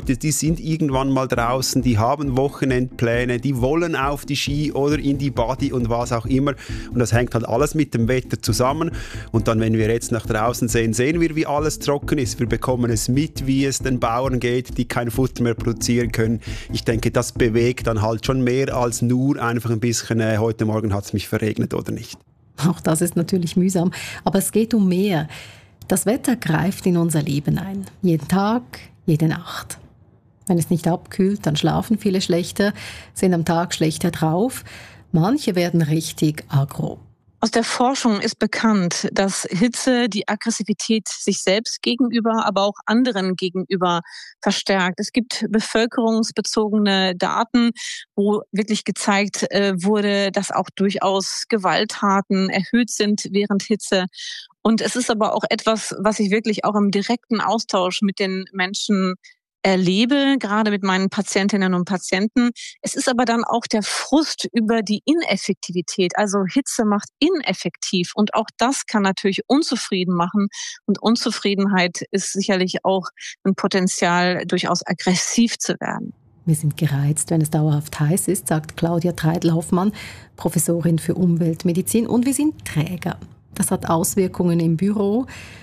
gibt, die sind irgendwann mal draußen, die haben Wochenendpläne, die wollen auf die Ski oder in die Body und was auch immer. Und das hängt halt alles mit dem Wetter zusammen. Und dann, wenn wir jetzt nach draußen sehen, sehen wir, wie alles trocken ist. Wir bekommen es mit, wie es den Bauern geht, die kein Futter mehr produzieren können. Ich denke, das bewegt dann halt schon mehr als nur einfach ein bisschen, heute Morgen hat es mich verregnet oder nicht. Auch das ist natürlich mühsam, aber es geht um mehr. Das Wetter greift in unser Leben ein. Jeden Tag, jede Nacht. Wenn es nicht abkühlt, dann schlafen viele schlechter, sind am Tag schlechter drauf. Manche werden richtig aggro. Aus der Forschung ist bekannt, dass Hitze die Aggressivität sich selbst gegenüber, aber auch anderen gegenüber verstärkt. Es gibt bevölkerungsbezogene Daten, wo wirklich gezeigt wurde, dass auch durchaus Gewalttaten erhöht sind während Hitze. Und es ist aber auch etwas, was ich wirklich auch im direkten Austausch mit den Menschen erlebe, gerade mit meinen Patientinnen und Patienten. Es ist aber dann auch der Frust über die Ineffektivität. Also Hitze macht ineffektiv und auch das kann natürlich unzufrieden machen. Und Unzufriedenheit ist sicherlich auch ein Potenzial, durchaus aggressiv zu werden. Wir sind gereizt, wenn es dauerhaft heiß ist, sagt Claudia Treidl-Hoffmann, Professorin für Umweltmedizin. Und wir sind träger. Das hat Auswirkungen im Büro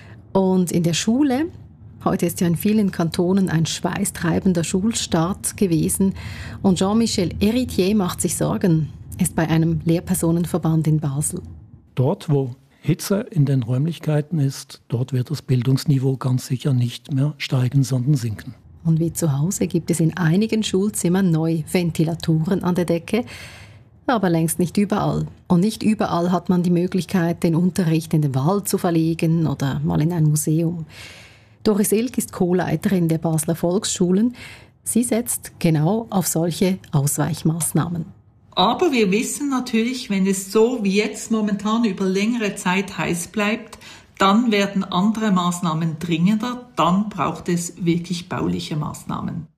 und in der Schule. Heute ist ja in vielen Kantonen ein schweißtreibender Schulstart gewesen. Und Jean-Michel Héritier macht sich Sorgen. Er ist bei einem Lehrpersonenverband in Basel. Dort, wo Hitze in den Räumlichkeiten ist, dort wird das Bildungsniveau ganz sicher nicht mehr steigen, sondern sinken. Und wie zu Hause gibt es in einigen Schulzimmern neue Ventilatoren an der Decke, aber längst nicht überall. Und nicht überall hat man die Möglichkeit, den Unterricht in den Wald zu verlegen oder mal in ein Museum. Doris Ilk ist Co-Leiterin der Basler Volksschulen. Sie setzt genau auf solche Ausweichmaßnahmen. Aber wir wissen natürlich, wenn es so wie jetzt momentan über längere Zeit heiß bleibt, dann werden andere Maßnahmen dringender, dann braucht es wirklich bauliche Maßnahmen.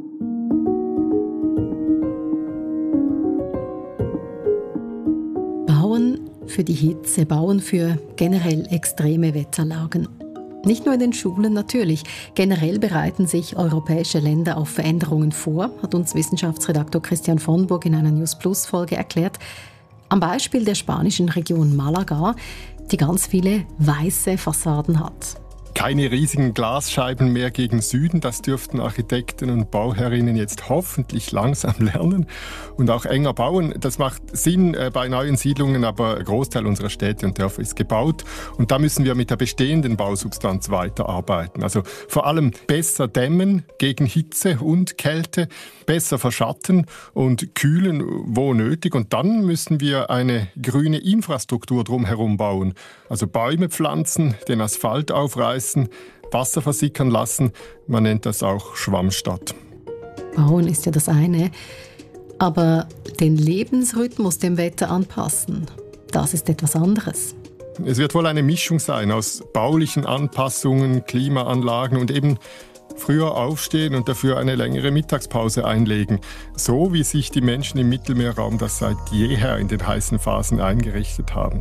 Bauen für die Hitze, bauen für generell extreme Wetterlagen. Nicht nur in den Schulen natürlich. Generell bereiten sich europäische Länder auf Veränderungen vor, hat uns Wissenschaftsredaktor Christian von Burg in einer News Plus Folge erklärt. Am Beispiel der spanischen Region Malaga, die ganz viele weiße Fassaden hat. Keine riesigen Glasscheiben mehr gegen Süden, das dürften Architekten und Bauherrinnen jetzt hoffentlich langsam lernen. Und auch enger bauen, das macht Sinn bei neuen Siedlungen, aber ein Großteil unserer Städte und Dörfer ist gebaut. Und da müssen wir mit der bestehenden Bausubstanz weiterarbeiten. Also vor allem besser dämmen gegen Hitze und Kälte, besser verschatten und kühlen, wo nötig. Und dann müssen wir eine grüne Infrastruktur drumherum bauen. Also Bäume pflanzen, den Asphalt aufreißen, Wasser versickern lassen. Man nennt das auch Schwammstadt. Bauen ist ja das eine, aber den Lebensrhythmus dem Wetter anpassen, das ist etwas anderes. Es wird wohl eine Mischung sein aus baulichen Anpassungen, Klimaanlagen und eben früher aufstehen und dafür eine längere Mittagspause einlegen. So wie sich die Menschen im Mittelmeerraum das seit jeher in den heißen Phasen eingerichtet haben.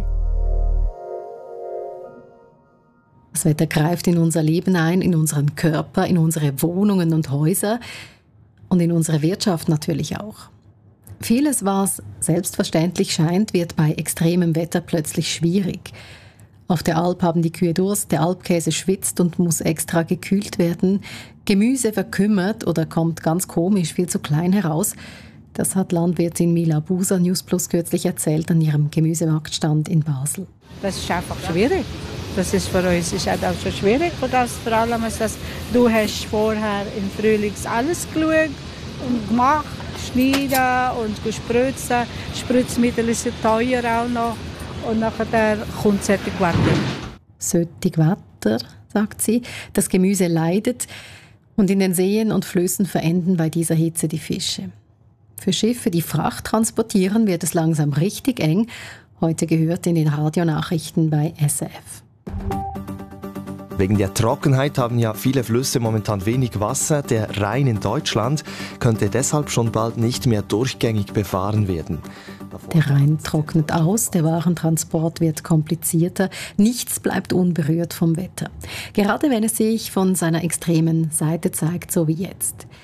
Das Wetter greift in unser Leben ein, in unseren Körper, in unsere Wohnungen und Häuser und in unsere Wirtschaft natürlich auch. Vieles, was selbstverständlich scheint, wird bei extremem Wetter plötzlich schwierig. Auf der Alp haben die Kühe Durst, der Alpkäse schwitzt und muss extra gekühlt werden. Gemüse verkümmert oder kommt ganz komisch viel zu klein heraus. Das hat Landwirtin Mila Buser News Plus kürzlich erzählt an ihrem Gemüsemarktstand in Basel. Das ist einfach schwierig. Das ist für uns ist auch schon schwierig. Und das vor allem ist das, du hast vorher im Frühling alles geschaut und gemacht, schneiden und spritzen. Spritzmittel ist teuer auch noch. Und nachher kommt solches Wetter. Solches Wetter, sagt sie. Das Gemüse leidet und in den Seen und Flüssen verenden bei dieser Hitze die Fische. Für Schiffe, die Fracht transportieren, wird es langsam richtig eng. Heute gehört in den Radionachrichten bei SRF. Wegen der Trockenheit haben ja viele Flüsse momentan wenig Wasser. Der Rhein in Deutschland könnte deshalb schon bald nicht mehr durchgängig befahren werden. Der Rhein trocknet aus, der Warentransport wird komplizierter, nichts bleibt unberührt vom Wetter. Gerade wenn es sich von seiner extremen Seite zeigt, so wie jetzt.